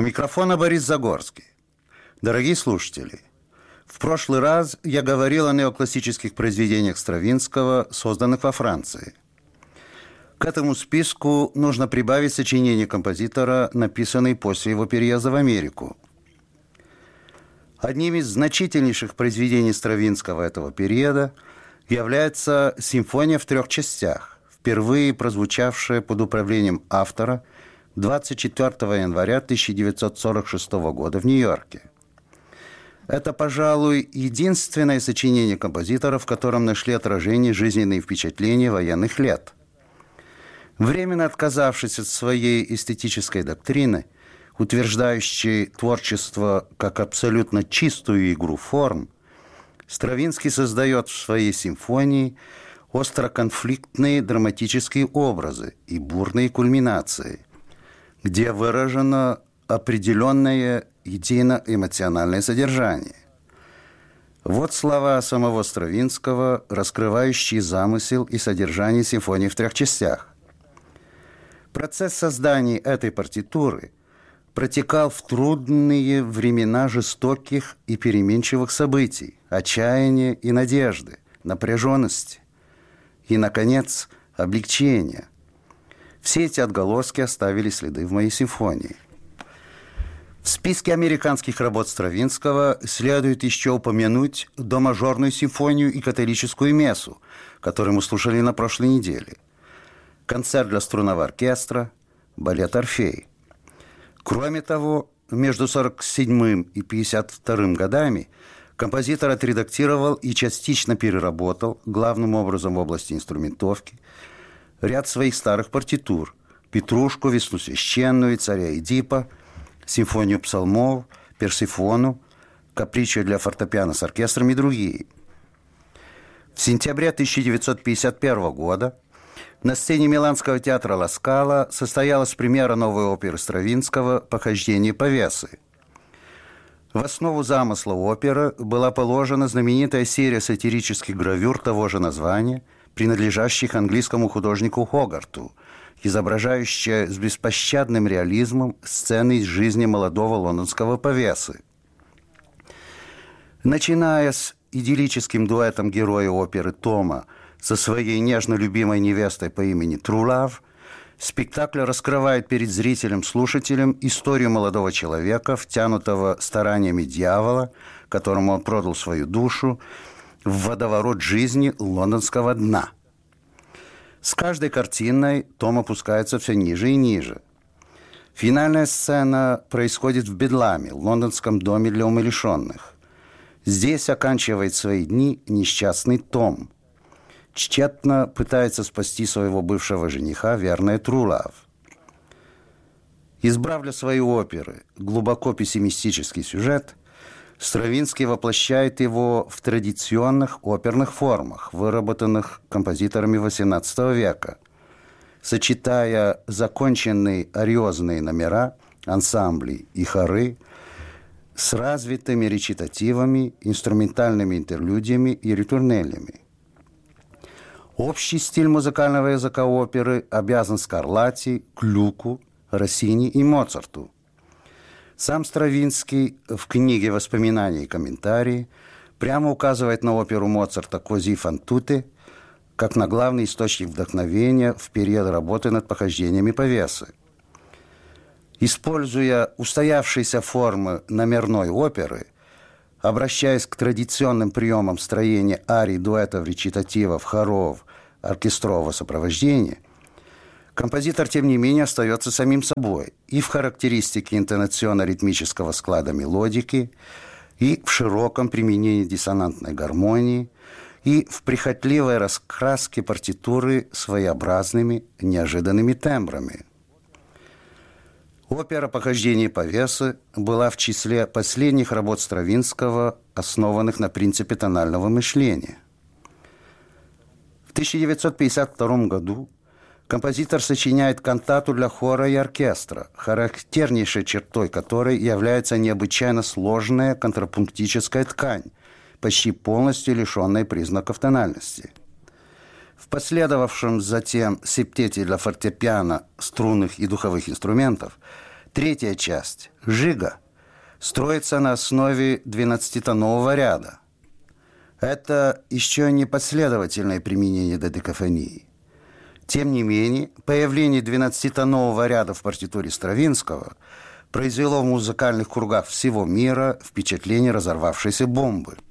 У микрофона Борис Загорский. Дорогие слушатели, в прошлый раз я говорил о неоклассических произведениях Стравинского, созданных во Франции. К этому списку нужно прибавить сочинения композитора, написанные после его переезда в Америку. Одним из значительнейших произведений Стравинского этого периода является «Симфония в 3 частях», впервые прозвучавшая под управлением автора 24 января 1946 года в Нью-Йорке. Это, пожалуй, единственное сочинение композитора, в котором нашли отражение жизненные впечатления военных лет. Временно отказавшись от своей эстетической доктрины, утверждающей творчество как абсолютно чистую игру форм, Стравинский создает в своей симфонии остроконфликтные драматические образы и бурные кульминации, где выражено определенное идейно-эмоциональное содержание. Вот слова самого Стравинского, раскрывающие замысел и содержание симфонии в 3 частях. Процесс создания этой партитуры протекал в трудные времена жестоких и переменчивых событий, отчаяния и надежды, напряженности и, наконец, облегчения. Все эти отголоски оставили следы в моей симфонии. В списке американских работ Стравинского следует еще упомянуть домажорную симфонию и католическую мессу, которую мы слушали на прошлой неделе, концерт для струнного оркестра, балет «Орфей». Кроме того, между 1947 и 1952 годами композитор отредактировал и частично переработал, главным образом в области инструментовки, ряд своих старых партитур: «Петрушку», «Весну священную», «Царя Эдипа», «Симфонию псалмов», «Персифону», «Каприччо для фортепиано с оркестром» и другие. В сентябре 1951 года на сцене Миланского театра Ла Скала состоялась премьера новой оперы Стравинского «Похождение Павесы». В основу замысла оперы была положена знаменитая серия сатирических гравюр того же названия, принадлежащих английскому художнику Хогарту, изображающая с беспощадным реализмом сцены из жизни молодого лондонского повесы. Начиная с идиллическим дуэтом героя оперы Тома со своей нежно любимой невестой по имени Трулав, спектакль раскрывает перед зрителем-слушателем историю молодого человека, втянутого стараниями дьявола, которому он продал свою душу, в водоворот жизни лондонского дна. С каждой картиной Том опускается все ниже и ниже. Финальная сцена происходит в Бедламе, лондонском доме для умалишенных. Здесь оканчивает свои дни несчастный Том. Тщетно пытается спасти своего бывшего жениха, верная Трулав. Избрав для своей оперы глубоко пессимистический сюжет, Стравинский воплощает его в традиционных оперных формах, выработанных композиторами XVIII века, сочетая законченные ариозные номера, ансамбли и хоры с развитыми речитативами, инструментальными интерлюдиями и ритурнелями. Общий стиль музыкального языка оперы обязан Скарлатти, Глюку, Россини и Моцарту. Сам Стравинский в книге «Воспоминания и комментарии» прямо указывает на оперу Моцарта «Кози фан туте» как на главный источник вдохновения в период работы над похождениями Павесы. Используя устоявшиеся формы номерной оперы, обращаясь к традиционным приемам строения арий, дуэтов, речитативов, хоров, оркестрового сопровождения, композитор, тем не менее, остается самим собой и в характеристике интонационно-ритмического склада мелодики, и в широком применении диссонантной гармонии, и в прихотливой раскраске партитуры своеобразными, неожиданными тембрами. Опера «Похождение Павесы» была в числе последних работ Стравинского, основанных на принципе тонального мышления. В 1952 году композитор сочиняет кантату для хора и оркестра, характернейшей чертой которой является необычайно сложная контрапунктическая ткань, почти полностью лишенная признаков тональности. В последовавшем затем септете для фортепиано, струнных и духовых инструментов Третья часть, «Жига», строится на основе 12-тонового ряда. Это еще не последовательное применение додекафонии. Тем не менее, появление 12-тонового ряда в партитуре Стравинского произвело в музыкальных кругах всего мира впечатление разорвавшейся бомбы.